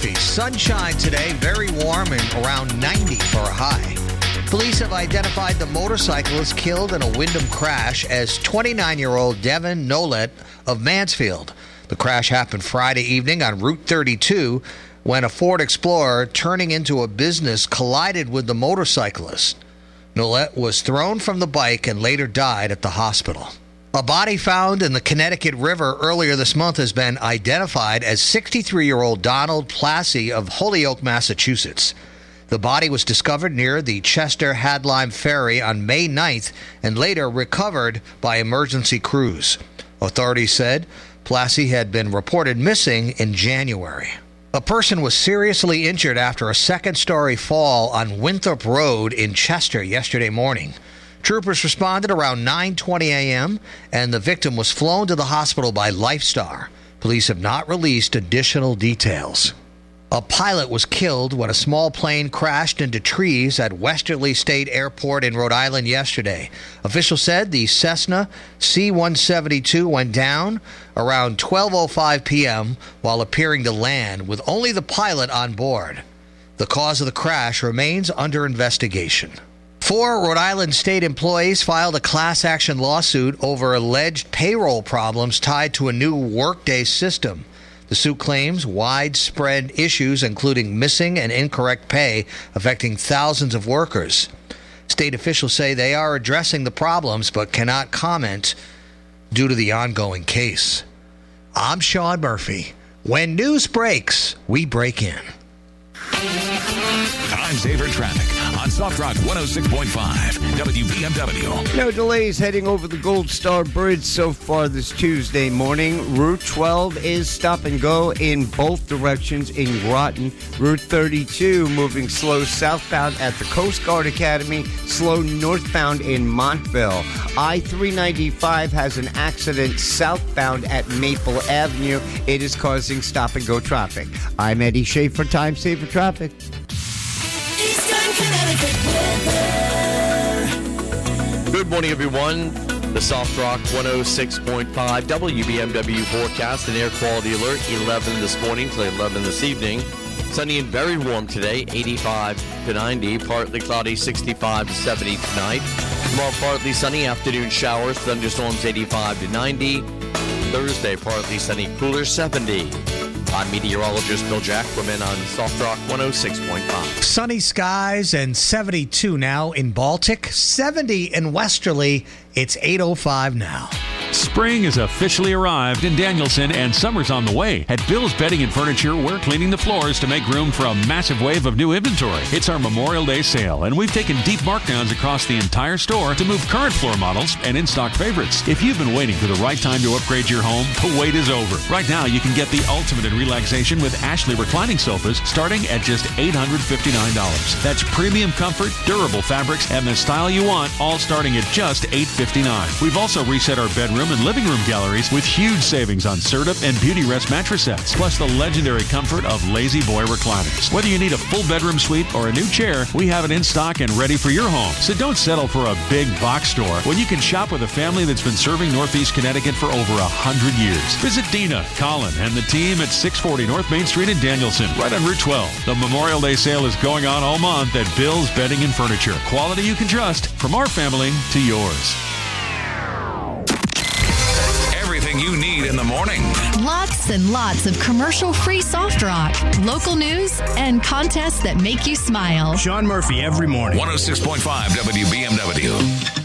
Murphy. Sunshine today, very warm and around 90 for a high. Police have identified the motorcyclist killed in a Wyndham crash as 29-year-old Devin Nolet of Mansfield. The crash happened Friday evening on Route 32 when a Ford Explorer turning into a business collided with the motorcyclist. Nolet was thrown from the bike and later died at the hospital. A body found in the Connecticut River earlier this month has been identified as 63-year-old Donald Plassey of Holyoke, Massachusetts. The body was discovered near the Chester Hadlime Ferry on May 9th and later recovered by emergency crews. Authorities said Plassey had been reported missing in January. A person was seriously injured after a second-story fall on Winthrop Road in Chester yesterday morning. Troopers responded around 9:20 a.m., and the victim was flown to the hospital by LifeStar. Police have not released additional details. A pilot was killed when a small plane crashed into trees at Westerly State Airport in Rhode Island yesterday. Officials said the Cessna C-172 went down around 12:05 p.m. while appearing to land with only the pilot on board. The cause of the crash remains under investigation. 4 Rhode Island state employees filed a class action lawsuit over alleged payroll problems tied to a new Workday system. The suit claims widespread issues, including missing and incorrect pay, affecting thousands of workers. State officials say they are addressing the problems but cannot comment due to the ongoing case. I'm Sean Murphy. When news breaks, we break in. Time saver traffic on Soft Rock 106.5 WBMW. No delays heading over the Gold Star Bridge so far this Tuesday morning. Route 12 is stop and go in both directions in Groton. Route 32 moving slow southbound at the Coast Guard Academy, slow northbound in Montville. I-395 has an accident southbound at Maple Avenue. It is causing stop and go traffic. I'm Eddie Schaefer, Time Saver Traffic. Eastern Connecticut weather. Good morning, everyone. The Soft Rock 106.5 WBMW forecast and air quality alert, 11 this morning to 11 this evening. Sunny and very warm today, 85 to 90. Partly cloudy, 65 to 70 tonight. Tomorrow, partly sunny, afternoon showers, thunderstorms, 85 to 90. Thursday, partly sunny, cooler, 70. I'm meteorologist Bill Jackman on Soft Rock 106.5. Sunny skies and 72 now in Baltic, 70 in Westerly. It's 8:05 now. Spring has officially arrived in Danielson, and summer's on the way. At Bill's Bedding and Furniture, we're cleaning the floors to make room for a massive wave of new inventory. It's our Memorial Day sale, and we've taken deep markdowns across the entire store to move current floor models and in-stock favorites. If you've been waiting for the right time to upgrade your home, the wait is over. Right now, you can get the ultimate in relaxation with Ashley reclining sofas starting at just $859. That's premium comfort, durable fabrics, and the style you want, all starting at just $859. We've also reset our bedroom and living room galleries with huge savings on Serta and Beauty Rest mattress sets, plus the legendary comfort of Lazy Boy recliners. Whether you need a full bedroom suite or a new chair, we have it in stock and ready for your home. So don't settle for a big box store when you can shop with a family that's been serving Northeast Connecticut for over 100 years. Visit Dina, Colin, and the team at 640 North Main Street in Danielson, right on Route 12. The Memorial Day sale is going on all month at Bill's Bedding and Furniture. Quality you can trust, from our family to yours. Everything you need in the morning. Lots and lots of commercial-free soft rock, local news, and contests that make you smile. Sean Murphy every morning. 106.5 WBMW.